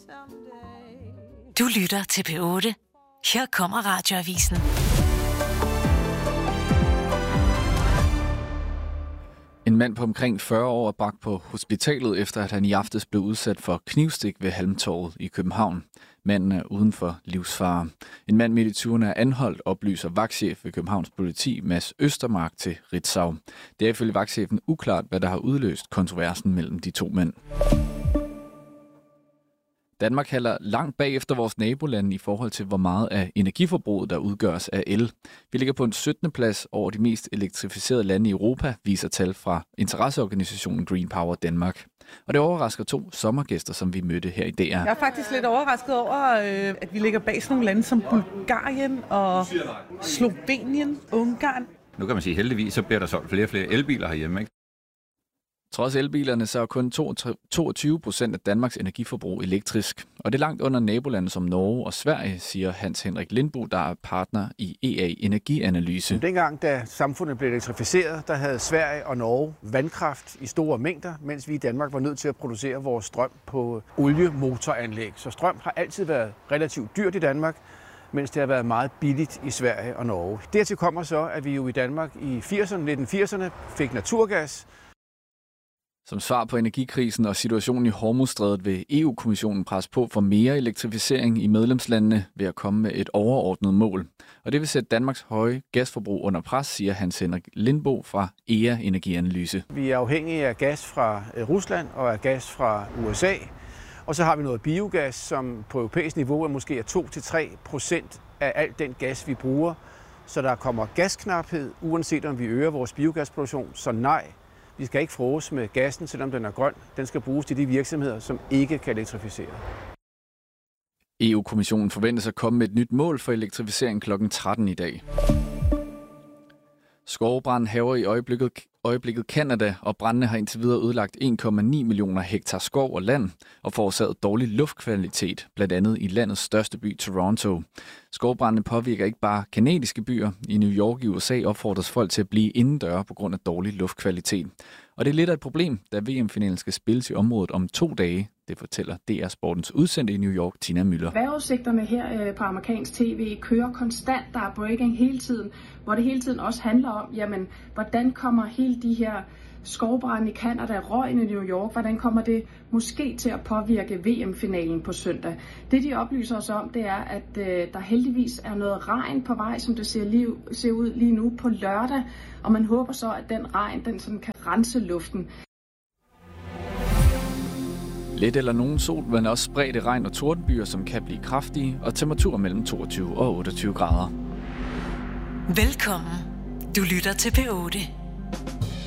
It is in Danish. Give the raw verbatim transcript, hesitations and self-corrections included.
Du lytter til P otte. Her kommer Radioavisen. En mand på omkring fyrre år er bragt på hospitalet, efter at han i aftes blev udsat for knivstik ved Halmtorvet i København. Manden er uden for livsfare. En mand midt i tyverne er anholdt, oplyser vagtchef ved Københavns politi, Mads Østermark, til Ritzau. Det er ifølge vagtchefen uklart, hvad der har udløst kontroversen mellem de to mænd. Danmark halter langt bagefter vores nabolande i forhold til, hvor meget af energiforbruget, der udgøres af el. Vi ligger på en syttende plads over de mest elektrificerede lande i Europa, viser tal fra interesseorganisationen Green Power Danmark. Og det overrasker to sommergæster, som vi mødte her i D R. Jeg er faktisk lidt overrasket over, at vi ligger bag sådan nogle lande som Bulgarien og Slovenien, Ungarn. Nu kan man sige, heldigvis så bliver der solgt flere og flere elbiler herhjemme, ikke? Trods elbilerne så er kun toogtyve procent af Danmarks energiforbrug elektrisk. Og det er langt under nabolande som Norge og Sverige, siger Hans Henrik Lindbo, der er partner i E A Energianalyse. Dengang, da samfundet blev elektrificeret, der havde Sverige og Norge vandkraft i store mængder, mens vi i Danmark var nødt til at producere vores strøm på oliemotoranlæg. Så strøm har altid været relativt dyrt i Danmark, mens det har været meget billigt i Sverige og Norge. Dertil kommer så, at vi jo i Danmark i firserne, nitten firserne fik naturgas. Som svar på energikrisen og situationen i Hormuzstrædet vil E U-kommissionen presse på for mere elektrificering i medlemslandene ved at komme med et overordnet mål. Og det vil sætte Danmarks høje gasforbrug under pres, siger Hans Henrik Lindbo fra E A Energianalyse. Vi er afhængige af gas fra Rusland og af gas fra U S A. Og så har vi noget biogas, som på europæisk niveau er måske to til tre procent af al den gas, vi bruger. Så der kommer gasknaphed, uanset om vi øger vores biogasproduktion. Så nej, vi skal ikke fråse med gassen, selvom den er grøn. Den skal bruges til de virksomheder, som ikke kan elektrificere. E U-kommissionen forventes at komme med et nyt mål for elektrificering klokken tretten i dag. Skovbrand hærger i øjeblikket, øjeblikket Canada, og brændene har indtil videre ødelagt en komma ni millioner hektar skov og land og forårsaget dårlig luftkvalitet, blandt andet i landets største by, Toronto. Skovbrændene påvirker ikke bare kanadiske byer. I New York i U S A opfordres folk til at blive indendøre på grund af dårlig luftkvalitet. Og det er lidt af et problem, da V M-finalen skal spilles i området om to dage. Det fortæller D R Sportens udsendte i New York, Tina Müller. Vejrudsigterne her på amerikansk tv kører konstant. Der er breaking hele tiden, hvor det hele tiden også handler om, jamen, hvordan kommer hele de her skovbrænde i Canada, røgen i New York, hvordan kommer det måske til at påvirke V M-finalen på søndag? Det, de oplyser os om, det er, at øh, der heldigvis er noget regn på vej, som det ser, liv, ser ud lige nu på lørdag, og man håber så, at den regn, den sådan kan rense luften. Lidt eller nogen sol, men også spredte regn- og tordenbyer, som kan blive kraftige, og temperaturer mellem toogtyve og otteogtyve grader. Velkommen. Du lytter til P otte.